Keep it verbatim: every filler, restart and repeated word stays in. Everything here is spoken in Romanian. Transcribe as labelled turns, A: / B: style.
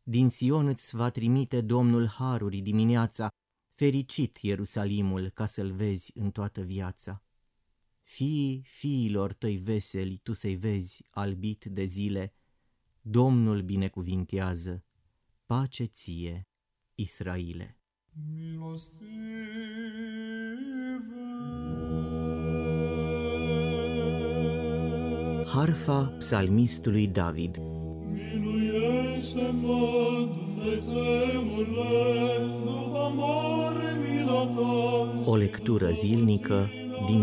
A: Din Sion îți va trimite Domnul haruri dimineața, fericit Ierusalimul ca să-l vezi în toată viața. Fiii fiilor tăi veseli tu să-i vezi albit de zile, Domnul binecuvintează, pace ție, Israile.
B: Milostive.
A: Harfa psalmistului David.
B: Miluiește-mă, Dumnezeule, după mare mila ta.
A: O lectură zilnică